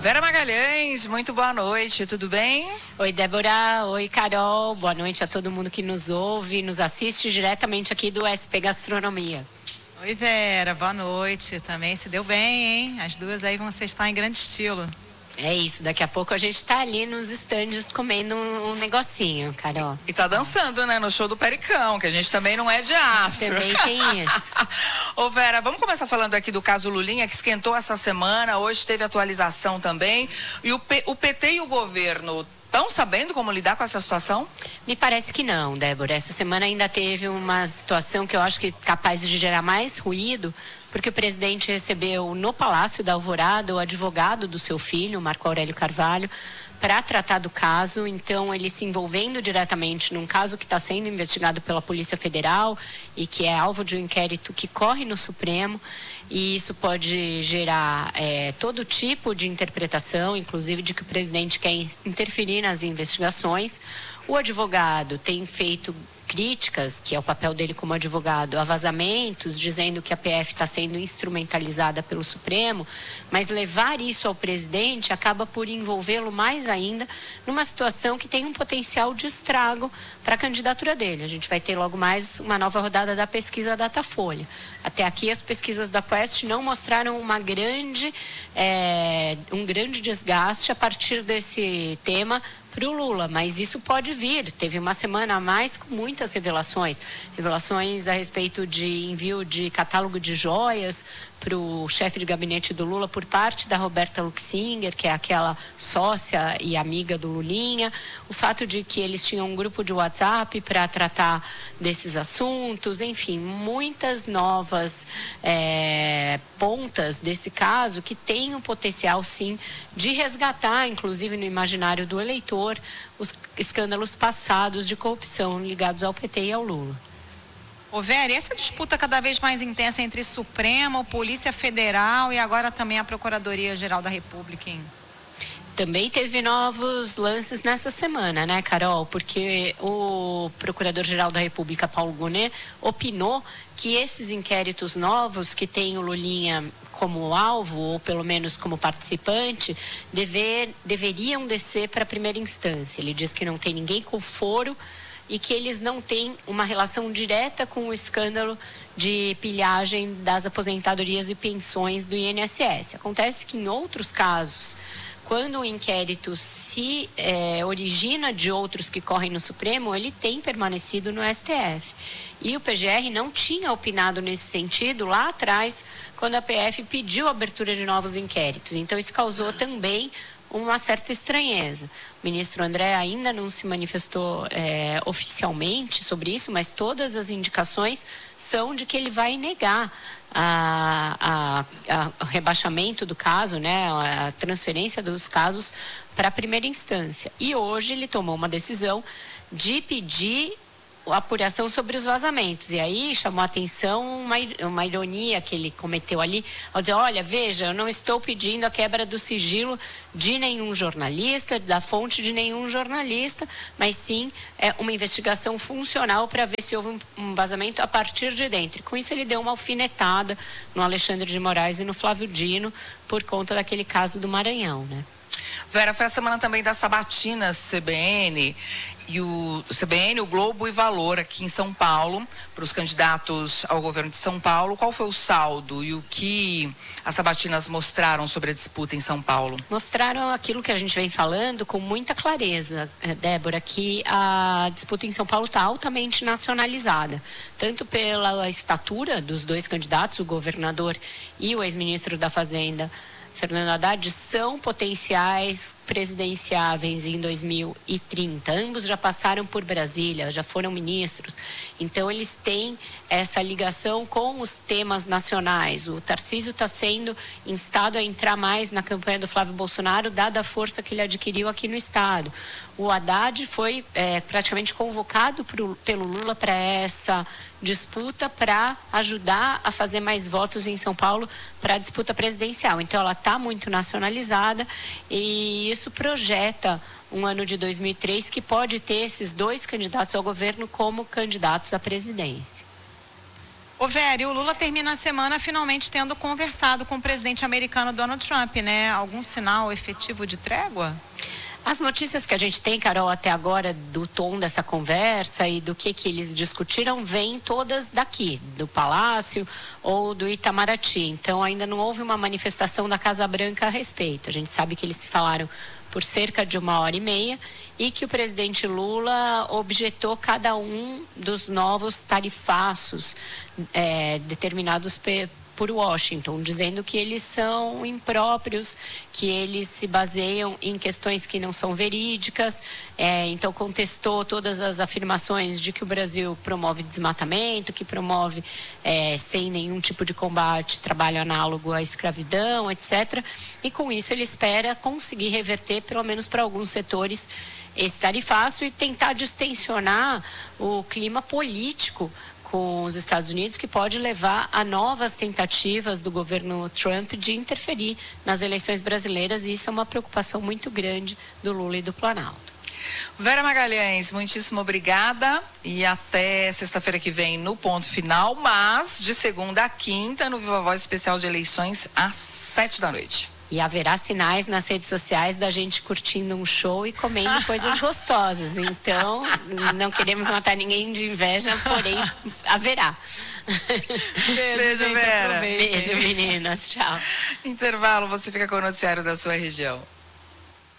Vera Magalhães, muito boa noite, tudo bem? Oi, Débora. Oi, Carol. Boa noite a todo mundo que nos ouve, nos assiste diretamente aqui do SP Gastronomia. Oi, Vera. Boa noite. Também se deu bem, hein? As duas aí vão estar em grande estilo. É isso, daqui a pouco a gente tá ali nos estandes comendo um negocinho, Carol. E tá dançando, né, no show do Pericão, que a gente também não é de aço. Também tem isso. Ô Vera, vamos começar falando aqui do caso Lulinha, que esquentou essa semana, hoje teve atualização também. E o PT e o governo estão sabendo como lidar com essa situação? Me parece que não, Débora. Essa semana ainda teve uma situação que eu acho que é capaz de gerar mais ruído, porque o presidente recebeu no Palácio da Alvorada o advogado do seu filho, Marco Aurélio Carvalho, para tratar do caso. Então, ele se envolvendo diretamente num caso que está sendo investigado pela Polícia Federal e que é alvo de um inquérito que corre no Supremo. E isso pode gerar todo tipo de interpretação, inclusive de que o presidente quer interferir nas investigações. O advogado tem feito críticas, que é o papel dele como advogado, a vazamentos, dizendo que a PF está sendo instrumentalizada pelo Supremo, mas levar isso ao presidente acaba por envolvê-lo mais ainda numa situação que tem um potencial de estrago para a candidatura dele. A gente vai ter logo mais uma nova rodada da pesquisa Datafolha. Até aqui as pesquisas da Quest não mostraram um grande desgaste a partir desse tema para o Lula, mas isso pode vir. Teve uma semana a mais com muitas revelações a respeito de envio de catálogo de joias para o chefe de gabinete do Lula por parte da Roberta Luxinger, que é aquela sócia e amiga do Lulinha, o fato de que eles tinham um grupo de WhatsApp para tratar desses assuntos, enfim, muitas novas pontas desse caso que tem o potencial, sim, de resgatar, inclusive no imaginário do eleitor, os escândalos passados de corrupção ligados ao PT e ao Lula. Ô Vera, e essa disputa cada vez mais intensa entre Supremo, Polícia Federal e agora também a Procuradoria-Geral da República, hein? Também teve novos lances nessa semana, né, Carol? Porque o Procurador-Geral da República, Paulo Gonet, opinou que esses inquéritos novos que tem o Lulinha como alvo, ou pelo menos como participante, deveriam descer para a primeira instância. Ele diz que não tem ninguém com foro e que eles não têm uma relação direta com o escândalo de pilhagem das aposentadorias e pensões do INSS. Acontece que em outros casos, quando o inquérito se origina de outros que correm no Supremo, ele tem permanecido no STF. E o PGR não tinha opinado nesse sentido lá atrás, quando a PF pediu a abertura de novos inquéritos. Então, isso causou também uma certa estranheza. O ministro André ainda não se manifestou oficialmente sobre isso, mas todas as indicações são de que ele vai negar o rebaixamento do caso, né, a transferência dos casos para a primeira instância. E hoje ele tomou uma decisão de pedir a apuração sobre os vazamentos. E aí chamou a atenção uma ironia que ele cometeu ali, ao dizer, olha, veja, eu não estou pedindo a quebra do sigilo de nenhum jornalista, da fonte de nenhum jornalista, mas sim uma investigação funcional para ver se houve um vazamento a partir de dentro. E com isso ele deu uma alfinetada no Alexandre de Moraes e no Flávio Dino por conta daquele caso do Maranhão, né? Vera, foi a semana também das sabatinas CBN e o Globo e Valor aqui em São Paulo, para os candidatos ao governo de São Paulo. Qual foi o saldo e o que as sabatinas mostraram sobre a disputa em São Paulo? Mostraram aquilo que a gente vem falando com muita clareza, Débora, que a disputa em São Paulo está altamente nacionalizada, tanto pela estatura dos dois candidatos, o governador e o ex-ministro da Fazenda, Fernando Haddad, são potenciais presidenciáveis em 2030. Ambos já passaram por Brasília, já foram ministros. Então, eles têm essa ligação com os temas nacionais. O Tarcísio está sendo instado a entrar mais na campanha do Flávio Bolsonaro, dada a força que ele adquiriu aqui no Estado. O Haddad foi praticamente convocado pelo Lula para essa disputa para ajudar a fazer mais votos em São Paulo para a disputa presidencial. Então, ela está muito nacionalizada e isso projeta um ano de 2003 que pode ter esses dois candidatos ao governo como candidatos à presidência. Ô, Vera, o Lula termina a semana finalmente tendo conversado com o presidente americano Donald Trump, né? Algum sinal efetivo de trégua? As notícias que a gente tem, Carol, até agora, do tom dessa conversa e do que eles discutiram, vêm todas daqui, do Palácio ou do Itamaraty. Então, ainda não houve uma manifestação da Casa Branca a respeito. A gente sabe que eles se falaram por cerca de 1h30 e que o presidente Lula objetou cada um dos novos tarifaços determinados por Washington, dizendo que eles são impróprios, que eles se baseiam em questões que não são verídicas, então contestou todas as afirmações de que o Brasil promove desmatamento, que promove sem nenhum tipo de combate, trabalho análogo à escravidão, etc. E com isso ele espera conseguir reverter, pelo menos para alguns setores, esse tarifaço e tentar distensionar o clima político com os Estados Unidos, que pode levar a novas tentativas do governo Trump de interferir nas eleições brasileiras, e isso é uma preocupação muito grande do Lula e do Planalto. Vera Magalhães, muitíssimo obrigada e até sexta-feira que vem no Ponto Final, mas de segunda a quinta no Viva Voz especial de eleições às 7h. E haverá sinais nas redes sociais da gente curtindo um show e comendo coisas gostosas. Então, não queremos matar ninguém de inveja, porém, haverá. Beijo, Vera. Beijo, meninas. Tchau. Intervalo, você fica com o noticiário da sua região.